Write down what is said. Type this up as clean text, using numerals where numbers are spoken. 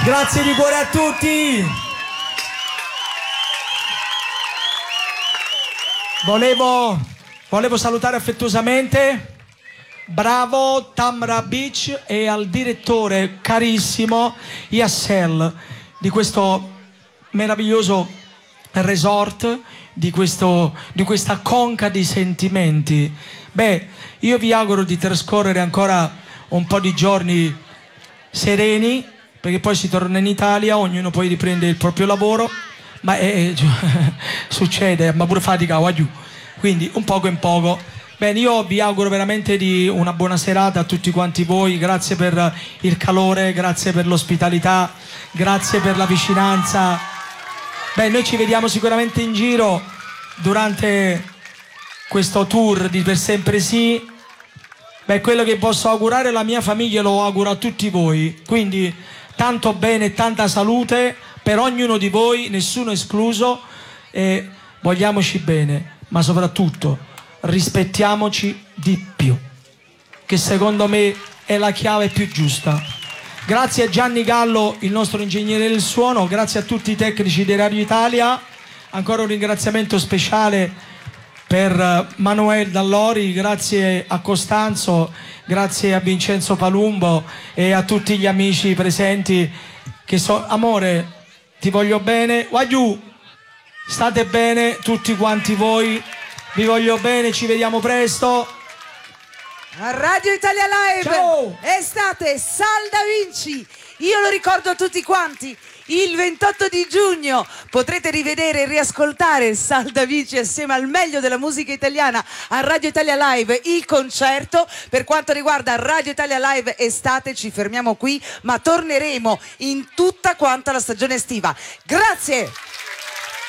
Grazie di cuore a tutti. Volevo salutare affettuosamente Bravo Tamra Beach e al direttore carissimo Yassel di questo meraviglioso resort, di questa conca di sentimenti. Beh, io vi auguro di trascorrere ancora un po' di giorni sereni, perché poi si torna in Italia, ognuno poi riprende il proprio lavoro, ma succede, ma pure fatica qua giù, quindi un poco in poco. Bene, io vi auguro veramente di una buona serata a tutti quanti voi, grazie per il calore, grazie per l'ospitalità, grazie per la vicinanza. Beh, noi ci vediamo sicuramente in giro durante questo tour di Per Sempre Sì. Beh, quello che posso augurare alla mia famiglia lo auguro a tutti voi, quindi tanto bene e tanta salute per ognuno di voi, nessuno escluso, e vogliamoci bene, ma soprattutto rispettiamoci di più, che secondo me è la chiave più giusta. Grazie a Gianni Gallo, il nostro ingegnere del suono, grazie a tutti i tecnici di Radio Italia, ancora un ringraziamento speciale per Manuel Dallori, grazie a Costanzo, grazie a Vincenzo Palumbo e a tutti gli amici presenti amore, ti voglio bene, va giù, state bene tutti quanti voi, vi voglio bene, ci vediamo presto. A Radio Italia Live, ciao. Estate, Sal da Vinci, io lo ricordo a tutti quanti, il 28 di giugno potrete rivedere e riascoltare Sal da Vinci assieme al meglio della musica italiana a Radio Italia Live, il concerto. Per quanto riguarda Radio Italia Live Estate ci fermiamo qui, ma torneremo in tutta quanta la stagione estiva. Grazie!